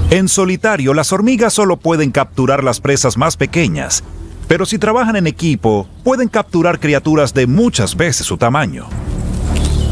En solitario, las hormigas solo pueden capturar las presas más pequeñas, pero si trabajan en equipo, pueden capturar criaturas de muchas veces su tamaño.